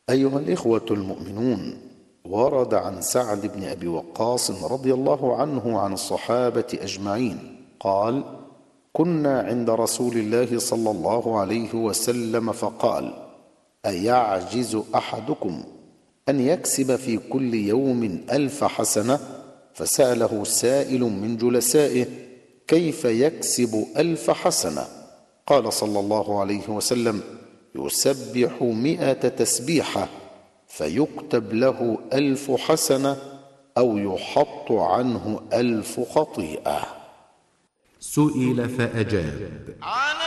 أيها الإخوة المؤمنون، ورد عن سعد بن أبي وقاص رضي الله عنه عن الصحابة أجمعين قال: كنا عند رسول الله صلى الله عليه وسلم فقال: أيعجز أحدكم أن يكسب في كل يوم 1000 حسنة؟ فسأله سائل من جلسائه: كيف يكسب 1000 حسنة؟ قال صلى الله عليه وسلم: يسبح 100 تسبيحة فيكتب له 1000 حسنة أو يحط عنه 1000 خطيئة. سئل فأجاب: